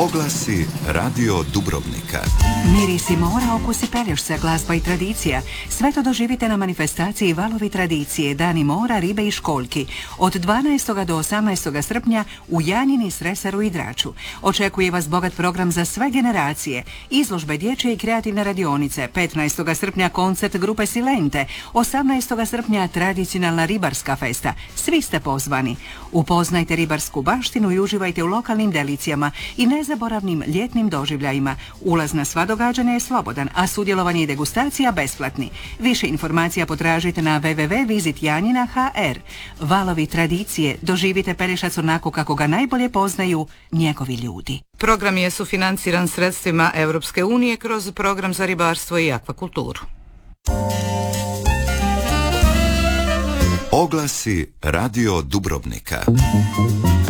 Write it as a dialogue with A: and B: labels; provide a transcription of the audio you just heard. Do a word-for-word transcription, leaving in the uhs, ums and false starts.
A: Oglasi Radio Dubrovnika.
B: Mirisi mora, okusi Pelješca, glazba i tradicija. Sve to doživite na manifestaciji Valovi tradicije, Dani mora, ribe i školjki. Od dvanaestog do osamnaestog srpnja u Janjini, Sresaru i Draču. Očekuje vas bogat program za sve generacije. Izložbe dječje i kreativne radionice. petnaestog srpnja koncert grupe Silente. osamnaestog srpnja tradicionalna ribarska festa. Svi ste pozvani. Upoznajte ribarsku baštinu i uživajte u lokalnim delicijama i nezaboravnim ljetnim doživljajima. Ulaz na sva događanja je slobodan, a sudjelovanje i degustacija besplatni. Više informacija potražite na w w w tačka visit janjina tačka h r. Valovi tradicije, doživite Pelješac onako kako ga najbolje poznaju njegovi ljudi.
C: Program je sufinanciran sredstvima Europske unije kroz program za ribarstvo i akvakulturu.
A: Oglasi Radio Dubrovnika.